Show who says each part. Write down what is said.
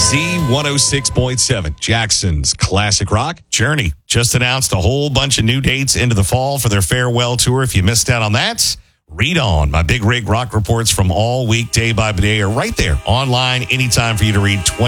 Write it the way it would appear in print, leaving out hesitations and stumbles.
Speaker 1: Z106.7, Jackson's classic rock. Journey just announced a whole bunch of new dates into the fall for their farewell tour. If you missed out on that, read on. My Big Rig Rock reports from all week, day by day, are right there online anytime for you to read.